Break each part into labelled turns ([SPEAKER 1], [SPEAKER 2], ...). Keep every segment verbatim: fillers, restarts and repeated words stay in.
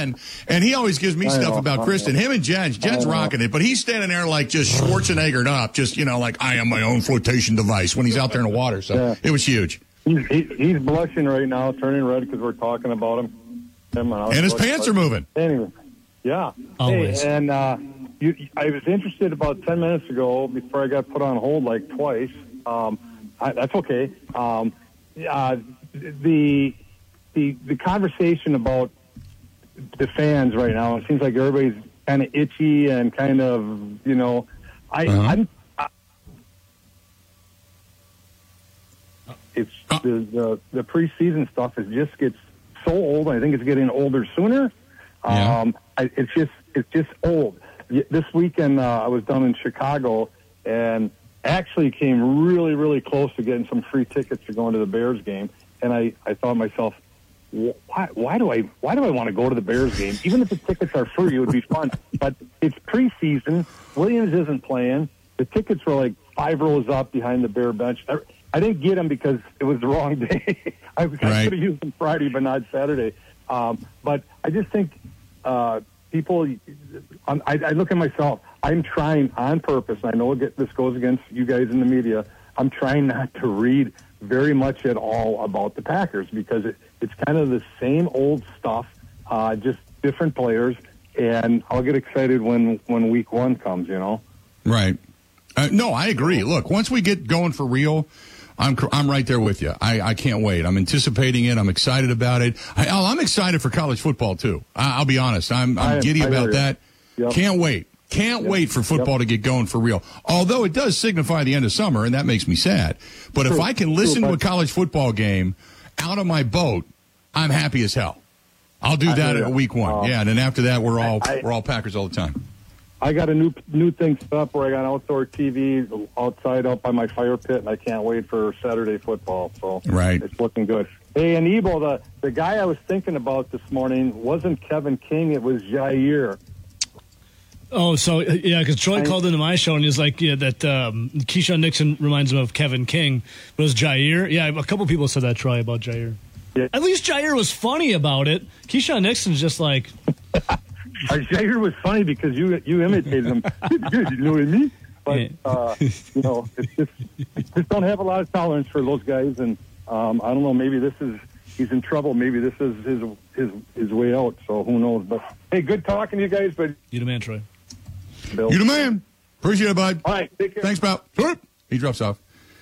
[SPEAKER 1] Jen, and he always gives me
[SPEAKER 2] I
[SPEAKER 1] stuff
[SPEAKER 2] know,
[SPEAKER 1] about
[SPEAKER 2] I
[SPEAKER 1] Kristen.
[SPEAKER 2] know.
[SPEAKER 1] Him and Jen, Jen's rocking it, but he's standing there like just Schwarzeneggered up, just, you know, like I am my own flotation device when he's out there in the water. So
[SPEAKER 2] Yeah.
[SPEAKER 1] it was huge.
[SPEAKER 2] He's, he, he's blushing right now, turning red because we're talking about him. him and,
[SPEAKER 1] And his pants are moving.
[SPEAKER 2] Anyway, yeah.
[SPEAKER 3] Always.
[SPEAKER 2] Hey, and uh, you, I was interested about ten minutes ago before I got put on hold like twice. Um, I, that's okay. Um, uh, the the the conversation about the fans right now, it seems like everybody's kind of itchy and kind of, you know, I,
[SPEAKER 1] Uh-huh.
[SPEAKER 2] I'm. I, it's the, the the preseason stuff is just gets so old. I think it's getting older sooner.
[SPEAKER 1] Yeah.
[SPEAKER 2] Um, I, it's just it's just old. Y- This weekend uh, I was down in Chicago and actually came really really close to getting some free tickets to going to the Bears game. And I, I thought to myself, why why do I why do I want to go to the Bears game? Even if the tickets are free, it would be fun. But it's preseason. Williams isn't playing. The tickets were like five rows up behind the Bear bench. I, I didn't get them because it was the wrong day. I, I
[SPEAKER 1] Right.
[SPEAKER 2] could have used them Friday, but not Saturday. Um, but I just think uh, people. I, I look at myself. I'm trying on purpose. And I know this goes against you guys in the media. I'm trying not to read very much at all about the Packers because it, it's kind of the same old stuff, uh, just different players. And I'll get excited when, when week one comes, you know?
[SPEAKER 1] Right. Uh, no, I agree. Look, once we get going for real, I'm I'm right there with you. I, I can't wait. I'm anticipating it. I'm excited about it. I, I'm excited for college football, too. I, I'll be honest. I'm, I'm
[SPEAKER 2] I-
[SPEAKER 1] giddy
[SPEAKER 2] I
[SPEAKER 1] about
[SPEAKER 2] hear you.
[SPEAKER 1] that.
[SPEAKER 2] Yep.
[SPEAKER 1] Can't wait. Can't
[SPEAKER 2] Yep.
[SPEAKER 1] wait for football
[SPEAKER 2] Yep.
[SPEAKER 1] to get going for real. Although it does signify the end of summer, and that makes me sad. But if
[SPEAKER 2] True.
[SPEAKER 1] I can listen
[SPEAKER 2] True,
[SPEAKER 1] to a
[SPEAKER 2] but-
[SPEAKER 1] college football game out of my boat, I'm happy as hell. I'll do
[SPEAKER 2] I
[SPEAKER 1] that
[SPEAKER 2] hear
[SPEAKER 1] at
[SPEAKER 2] ya.
[SPEAKER 1] week one.
[SPEAKER 2] Uh,
[SPEAKER 1] yeah, and then after that, we're all
[SPEAKER 2] I-
[SPEAKER 1] we're all Packers all the time.
[SPEAKER 2] I got a new new thing set up where I got outdoor T V outside up by my fire pit, and I can't wait for Saturday football. So
[SPEAKER 1] Right.
[SPEAKER 2] it's looking good. Hey, and Ebo, the, the guy I was thinking about this morning wasn't Kevin King, it was Jair.
[SPEAKER 3] Oh, so yeah, because Troy
[SPEAKER 2] I-
[SPEAKER 3] called into my show and he was like, "Yeah, that um, Keyshawn Nixon reminds him of Kevin King." But it was Jair. Yeah, a couple people said that, Troy, about Jair.
[SPEAKER 2] Yeah.
[SPEAKER 3] At least Jair was funny about it. Keyshawn Nixon's just like,
[SPEAKER 2] Uh, Jair was funny because you you imitated him. You know what I mean? But,
[SPEAKER 3] Yeah.
[SPEAKER 2] uh, you know, it's just, just don't have a lot of tolerance for those guys. And um, I don't know, maybe this is, he's in trouble. Maybe this is his, his, his way out. So who knows? But, hey, good talking to you guys. But
[SPEAKER 3] "You the man, Troy."
[SPEAKER 2] Bill.
[SPEAKER 1] You the man. Appreciate it, bud.
[SPEAKER 2] All right, take care.
[SPEAKER 1] Thanks, pal. He drops off.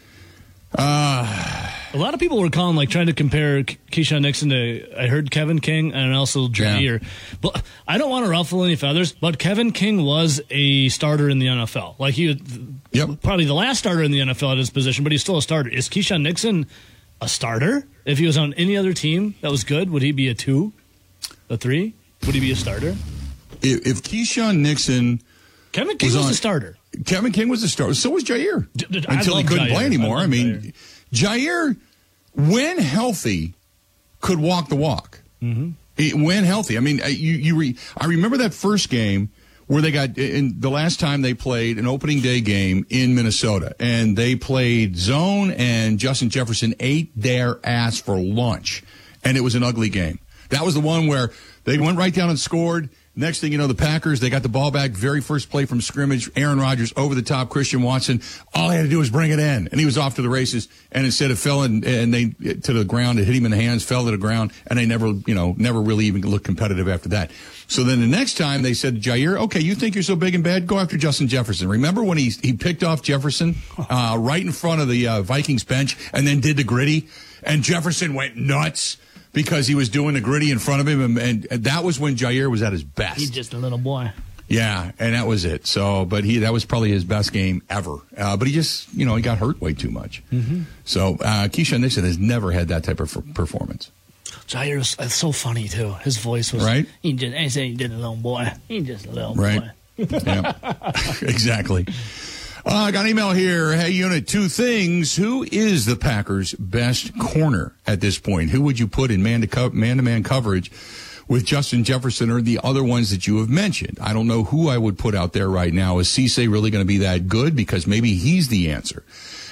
[SPEAKER 1] Uh,
[SPEAKER 3] A lot of people were calling, like, trying to compare Ke- Keyshawn Nixon to, I heard Kevin King and also Jair. But I don't want to ruffle any feathers, but Kevin King was a starter in the N F L. Like, he
[SPEAKER 1] Yep.
[SPEAKER 3] probably the last starter in the N F L at his position, but he's still a starter. Is Keyshawn Nixon a starter? If he was on any other team that was good, would he be a two? A three? Would he be a starter?
[SPEAKER 1] if, if Keyshawn Nixon,
[SPEAKER 3] Kevin King
[SPEAKER 1] Was
[SPEAKER 3] was,
[SPEAKER 1] on-
[SPEAKER 3] a starter.
[SPEAKER 1] Kevin King was a starter, so was Jair.
[SPEAKER 3] D- d- I
[SPEAKER 1] Until he
[SPEAKER 3] love
[SPEAKER 1] couldn't
[SPEAKER 3] Jair.
[SPEAKER 1] play anymore.
[SPEAKER 3] I
[SPEAKER 1] I,
[SPEAKER 3] love
[SPEAKER 1] mean, Jair, when healthy, could walk the walk. Mm-hmm. He, when healthy. I mean, uh, you, you re, I remember that first game where they got, in the last time they played an opening day game in Minnesota, and they played zone, and Justin Jefferson ate their ass for lunch, and it was an ugly game. That was the one where they went right down and scored. Next thing you know, the Packers, they got the ball back, very first play from scrimmage, Aaron Rodgers over the top, Christian Watson. All he had to do was bring it in, and he was off to the races. And instead it fell in, and they to the ground, it hit him in the hands, fell to the ground, and they never, you know, never really even looked competitive after that. So then the next time they said to Jair, okay, you think you're so big and bad? Go after Justin Jefferson. Remember when he he picked off Jefferson uh, right in front of the uh, Vikings bench and then did the gritty, and Jefferson went nuts because he was doing the gritty in front of him, and, and that was when Jair was at his best.
[SPEAKER 3] He's just a little boy.
[SPEAKER 1] Yeah, and that was it. So, but he that was probably his best game ever. Uh, but he just, you know, he got hurt way too much. Mm-hmm. So, uh, Keyshawn Nixon has never had that type of f- performance.
[SPEAKER 3] Jair was uh, so funny, too. His voice was,
[SPEAKER 1] Right?
[SPEAKER 3] He just, I say he did a little boy. He just a little
[SPEAKER 1] Right.
[SPEAKER 3] boy.
[SPEAKER 1] Yeah, exactly. Uh, I got an email here. Hey, Unit, two things. Who is the Packers' best corner at this point? Who would you put in man to co- man-to-man coverage with Justin Jefferson or the other ones that you have mentioned? I don't know who I would put out there right now. Is Cisse really going to be that good? Because maybe he's the answer.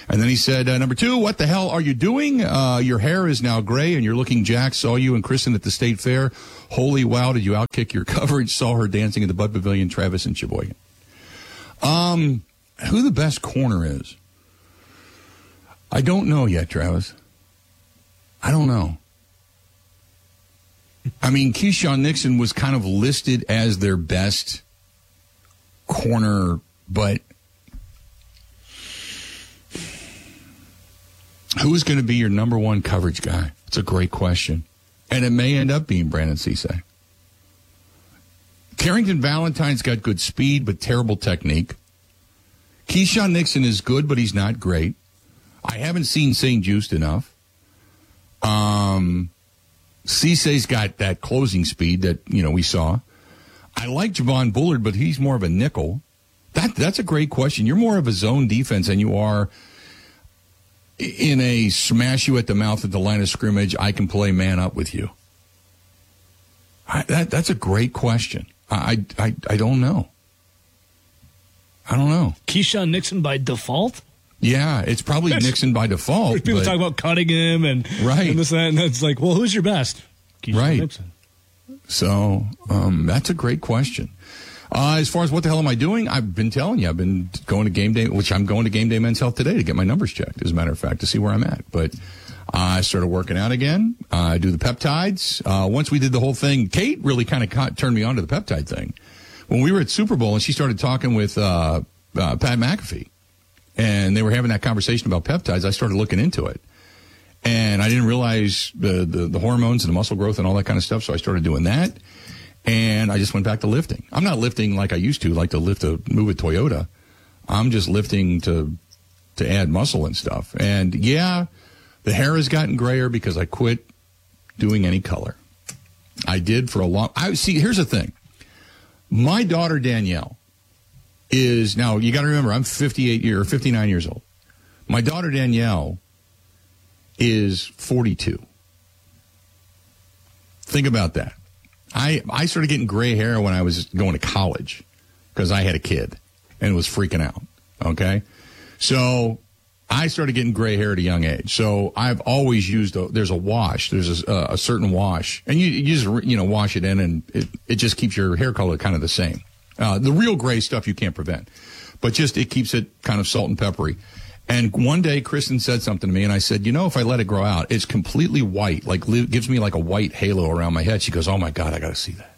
[SPEAKER 1] And then he said, uh, number two, what the hell are you doing? Uh, your hair is now gray and you're looking jacked. Saw you and Kristen at the State Fair. Holy wow, did you outkick your coverage? Saw her dancing in the Bud Pavilion, Travis and Sheboygan. Um, who the best corner is? I don't know yet, Travis. I don't know. I mean, Keyshawn Nixon was kind of listed as their best corner, but who's going to be your number one coverage guy? It's a great question. And it may end up being Brandon Cisse. Carrington Valentine's got good speed, but terrible technique. Keyshawn Nixon is good, but he's not great. I haven't seen Saint Just enough. Um, Cisse's got that closing speed that, you know, we saw. I like Javon Bullard, but he's more of a nickel. That That's a great question. You're more of a zone defense than you are in a smash you at the mouth at the line of scrimmage, I can play man up with you. I, that That's a great question. I, I, I don't know. I don't know.
[SPEAKER 3] Keyshawn Nixon by default?
[SPEAKER 1] Yeah, it's probably That's, Nixon by default.
[SPEAKER 3] People
[SPEAKER 1] but,
[SPEAKER 3] talk about cutting him and,
[SPEAKER 1] right.
[SPEAKER 3] and this and that, and it's like, well, who's your best? Keyshawn
[SPEAKER 1] right.
[SPEAKER 3] Nixon.
[SPEAKER 1] So um, that's a great question. Uh, as far as what the hell am I doing, I've been telling you, I've been going to game day, which I'm going to Game Day Men's Health today to get my numbers checked, as a matter of fact, to see where I'm at. But uh, I started working out again. Uh, I do the peptides. Uh, once we did the whole thing, Kate really kind of caught, turned me on to the peptide thing. When we were at Super Bowl and she started talking with uh, uh, Pat McAfee, and they were having that conversation about peptides, I started looking into it. And I didn't realize the, the, the hormones and the muscle growth and all that kind of stuff, so I started doing that. And I just went back to lifting. I'm not lifting like I used to, like to lift a move a Toyota. I'm just lifting to to add muscle and stuff. And, yeah, the hair has gotten grayer because I quit doing any color. I did for a long – I see, here's the thing. My daughter, Danielle, is – now, you got to remember, I'm fifty-eight year, or fifty-nine years old. My daughter, Danielle, is forty-two. Think about that. I, I started getting gray hair when I was going to college because I had a kid and was freaking out, okay? So I started getting gray hair at a young age. So I've always used a, there's a wash. There's a, a certain wash. And you, you just, you know, wash it in and it, it just keeps your hair color kind of the same. Uh, the real gray stuff you can't prevent. But just it keeps it kind of salt and peppery. And one day, Kristen said something to me, and I said, you know, if I let it grow out, it's completely white, like gives me like a white halo around my head. She goes, oh, my God, I got to see that.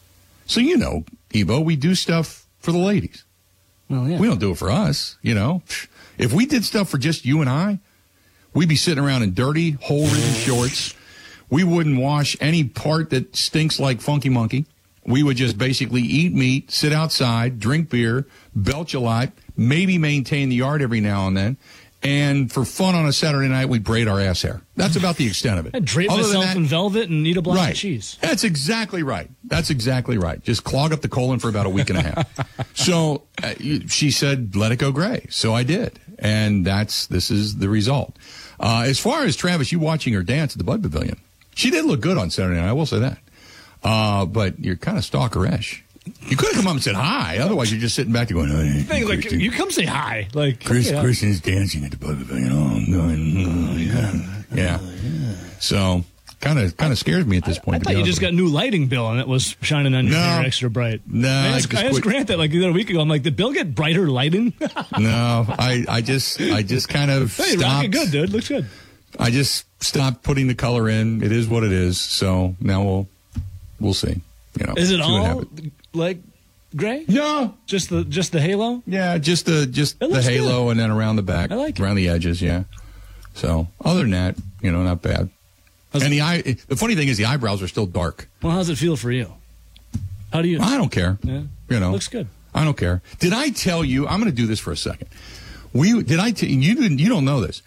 [SPEAKER 1] So, you know, Ebo, we do stuff for the ladies.
[SPEAKER 3] Well, yeah.
[SPEAKER 1] We don't do it for us, you know. If we did stuff for just you and I, we'd be sitting around in dirty, hole-ridden shorts. We wouldn't wash any part that stinks like Funky Monkey. We would just basically eat meat, sit outside, drink beer, belch a lot, maybe maintain the yard every now and then. And for fun on a Saturday night, we'd braid our ass hair. That's about the extent of it.
[SPEAKER 3] I'd drape
[SPEAKER 1] Other
[SPEAKER 3] myself
[SPEAKER 1] that,
[SPEAKER 3] in velvet and eat a block
[SPEAKER 1] right.
[SPEAKER 3] of cheese.
[SPEAKER 1] That's exactly right. That's exactly right. Just clog up the colon for about a week and a half. So uh, she said, let it go gray. So I did. And that's this is the result. Uh, as far as Travis, you watching her dance at the Bud Pavilion, she did look good on Saturday night. I will say that. Uh, but you're kind of stalker-ish. You could have come up and said hi. Otherwise, you're just sitting back there going, oh, hey,
[SPEAKER 3] Thing, like, you come say hi. Like
[SPEAKER 1] Chris,
[SPEAKER 3] yeah.
[SPEAKER 1] Kristen is dancing at the Bud Pavilion. Oh, I'm going, oh, yeah. Yeah. Oh, yeah. So, kind of kind of scares me at this point.
[SPEAKER 3] I, I thought you just got new lighting bill and it was shining on your
[SPEAKER 1] no.
[SPEAKER 3] hair extra bright.
[SPEAKER 1] No.
[SPEAKER 3] I asked, I I asked Grant that like a week ago. I'm like, did Bill get brighter lighting?
[SPEAKER 1] No. I, I just I just kind of
[SPEAKER 3] hey,
[SPEAKER 1] stopped.
[SPEAKER 3] Looking good, dude. Looks good.
[SPEAKER 1] I just stopped putting the color in. It is what it is. So, now we'll we'll see. You know,
[SPEAKER 3] is it all like gray?
[SPEAKER 1] No,
[SPEAKER 3] just the just the halo.
[SPEAKER 1] Yeah, just the just the halo
[SPEAKER 3] good.
[SPEAKER 1] And then around the back,
[SPEAKER 3] I like
[SPEAKER 1] around
[SPEAKER 3] it.
[SPEAKER 1] the edges. Yeah. So other than that, you know, not bad. How's and the eye. The funny thing is, the eyebrows are still dark.
[SPEAKER 3] Well, how's it feel for you? How do you?
[SPEAKER 1] I don't care.
[SPEAKER 3] Yeah,
[SPEAKER 1] you know,
[SPEAKER 3] looks good.
[SPEAKER 1] I don't care. Did I tell you? I'm going to do this for a second. We did I? T- you didn't. You don't know this.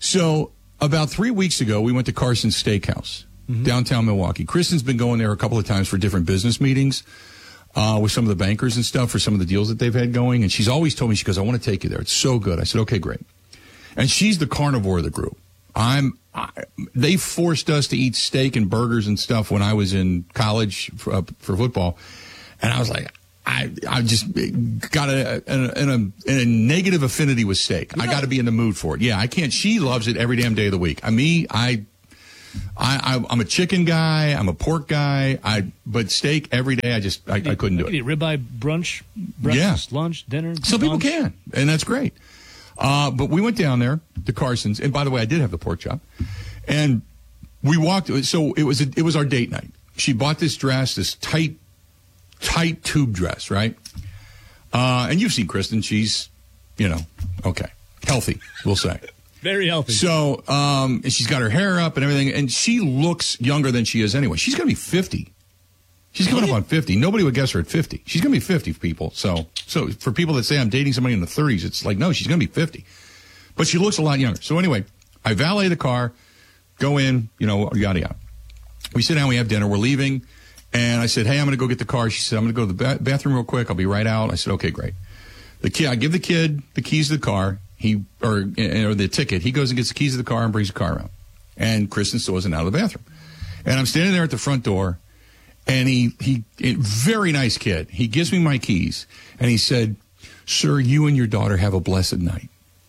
[SPEAKER 1] So about three weeks ago, we went to Carson's Steakhouse. Mm-hmm. Downtown Milwaukee. Kristen's been going there a couple of times for different business meetings uh, with some of the bankers and stuff for some of the deals that they've had going. And she's always told me, she goes, I want to take you there. It's so good. I said, okay, great. And she's the carnivore of the group. I'm. I, they forced us to eat steak and burgers and stuff when I was in college for, uh, for football. And I was like, I I just got a, a, a, a negative affinity with steak. You know, I got to be in the mood for it. Yeah, I can't. She loves it every damn day of the week. I me, I, I, I I'm a chicken guy. I'm a pork guy. I but steak every day. I just I, I couldn't do it.
[SPEAKER 3] Eat ribeye brunch, breakfast,
[SPEAKER 1] yeah.
[SPEAKER 3] lunch, dinner.
[SPEAKER 1] Some
[SPEAKER 3] lunch.
[SPEAKER 1] people can, and that's great. Uh, but we went down there to Carson's, and by the way, I did have the pork chop, and we walked. So it was a, it was our date night. She bought this dress, this tight. tight tube dress, right? Uh, and you've seen Kristen. She's, you know, okay. Healthy, we'll say.
[SPEAKER 3] Very healthy.
[SPEAKER 1] So um, and she's got her hair up and everything, and she looks younger than she is anyway. She's going to be fifty. She's coming up on fifty. Nobody would guess her at fifty. She's going to be fifty for people. So, so for people that say I'm dating somebody in the thirties, it's like, no, she's going to be fifty. But she looks a lot younger. So anyway, I valet the car, go in, you know, yada, yada. We sit down, we have dinner, we're leaving. And I said, hey, I'm going to go get the car. She said, I'm going to go to the ba- bathroom real quick. I'll be right out. I said, okay, great. The kid, I give the kid the keys to the car, he or, or the ticket. He goes and gets the keys to the car and brings the car around. And Kristen still isn't out of the bathroom. And I'm standing there at the front door, and he, he, a very nice kid. He gives me my keys, and he said, sir, you and your daughter have a blessed night.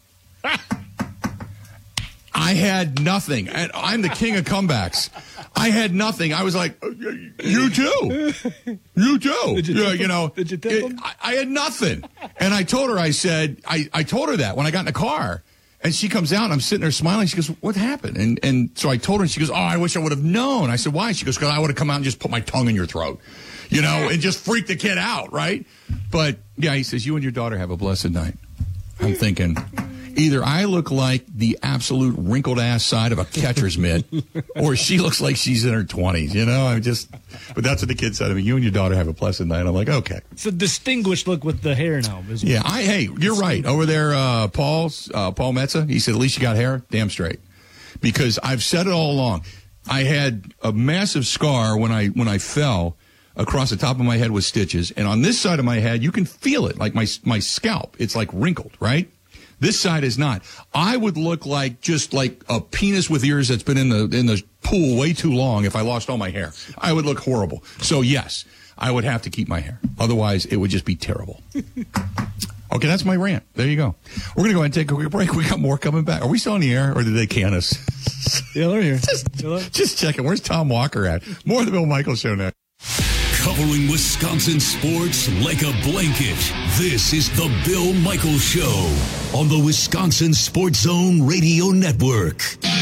[SPEAKER 1] I had nothing. And I'm the king of comebacks. I had nothing. I was like, you too. You too.
[SPEAKER 3] Did you,
[SPEAKER 1] yeah, you know,
[SPEAKER 3] Did you tip
[SPEAKER 1] it,
[SPEAKER 3] him?
[SPEAKER 1] I, I had nothing. And I told her, I said, I, I told her that when I got in the car. And she comes out, and I'm sitting there smiling. She goes, what happened? And and so I told her, and she goes, oh, I wish I would have known. I said, why? She goes, because I would have come out and just put my tongue in your throat, you know, and just freak the kid out, right? But, yeah, he says, you and your daughter have a blessed night. I'm thinking, either I look like the absolute wrinkled-ass side of a catcher's mitt, or she looks like she's in her twenties, you know? I'm just, but that's what the kid said to me. You and your daughter have a blessed night. I'm like, okay.
[SPEAKER 3] It's a distinguished look with the hair now. Isn't
[SPEAKER 1] Yeah,
[SPEAKER 3] it?
[SPEAKER 1] I, hey, you're right. Over there, uh, Paul's, uh, Paul Metza, he said, at least you got hair. Damn straight. Because I've said it all along. I had a massive scar when I, when I fell across the top of my head with stitches. And on this side of my head, you can feel it, like my, my scalp. It's like wrinkled, right? This side is not. I would look like just like a penis with ears that's been in the in the pool way too long if I lost all my hair. I would look horrible. So, yes, I would have to keep my hair. Otherwise, it would just be terrible. Okay, that's my rant. There you go. We're going to go ahead and take a quick break. We got more coming back. Are we still on the air, or did they can us?
[SPEAKER 3] Yeah, they're here.
[SPEAKER 1] just, just checking. Where's Tom Walker at? More of the Bill Michaels Show now.
[SPEAKER 4] Covering Wisconsin sports like a blanket. This is the Bill Michaels Show on the Wisconsin Sports Zone Radio Network.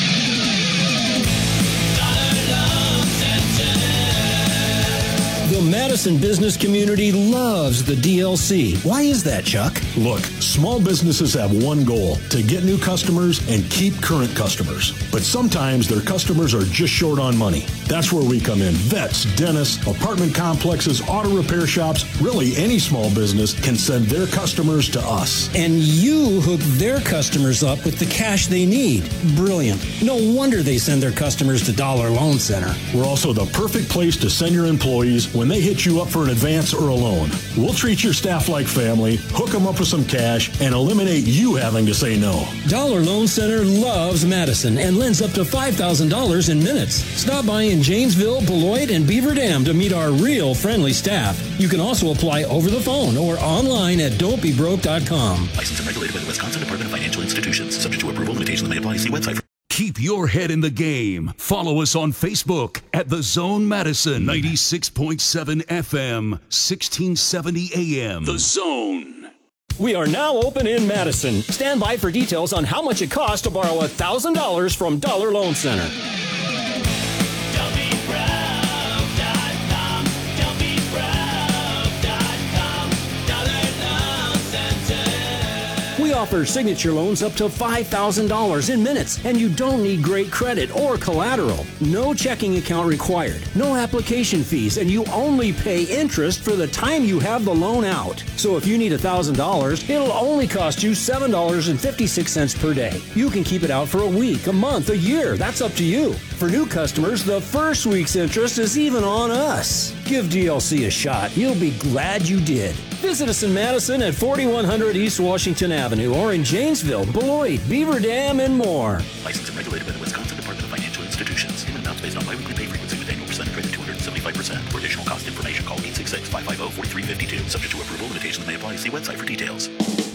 [SPEAKER 5] The Madison business community loves the D L C. Why is that, Chuck?
[SPEAKER 6] Look, small businesses have one goal, to get new customers and keep current customers. But sometimes their customers are just short on money. That's where we come in. Vets, dentists, apartment complexes, auto repair shops, really any small business can send their customers to us.
[SPEAKER 5] And you hook their customers up with the cash they need. Brilliant. No wonder they send their customers to Dollar Loan Center.
[SPEAKER 6] We're also the perfect place to send your employees when they hit you up for an advance or a loan. We'll treat your staff like family, hook them up with some cash, and eliminate you having to say no.
[SPEAKER 5] Dollar Loan Center loves Madison and lends up to five thousand dollars in minutes. Stop by in Janesville, Beloit, and Beaver Dam to meet our real friendly staff. You can also apply over the phone or online at don't be broke dot com.
[SPEAKER 7] Licensed and regulated by the Wisconsin Department of Financial Institutions. Subject to approval, limitations may apply. See website for
[SPEAKER 4] Keep your head in the game. Follow us on Facebook at The Zone Madison, ninety-six point seven F M, sixteen seventy A M. The Zone.
[SPEAKER 5] We are now open in Madison. Stand by for details on how much it costs to borrow one thousand dollars from Dollar Loan Center. We offer signature loans up to five thousand dollars in minutes, and you don't need great credit or collateral. No checking account required, no application fees, and you only pay interest for the time you have the loan out. So if you need one thousand dollars, it'll only cost you seven dollars and fifty-six cents per day. You can keep it out for a week, a month, a year. That's up to you. For new customers, the first week's interest is even on us. Give D L C a shot. You'll be glad you did. Visit us in Madison at forty-one hundred East Washington Avenue or in Janesville, Beloit, Beaver Dam, and more.
[SPEAKER 7] licensed and regulated by the Wisconsin Department of Financial Institutions. Payment amounts based on biweekly pay frequency with annual percentage rate of two hundred seventy-five percent. For additional cost information, call eight six six, five five zero, four three five two. Subject to approval, limitations may apply. See website for details.